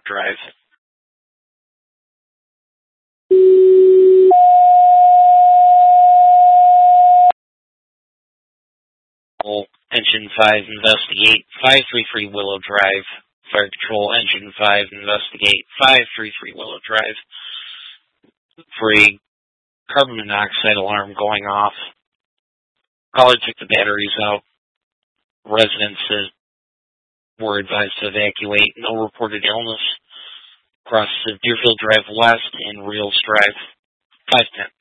Drive. Engine 5, investigate 533 Willow Drive. Fire Control, Engine 5, investigate 533 Willow Drive. For a carbon monoxide alarm going off. Caller took the batteries out. Residents were advised to evacuate. No reported illness. Across Deerfield Drive West and Reels Drive. 510.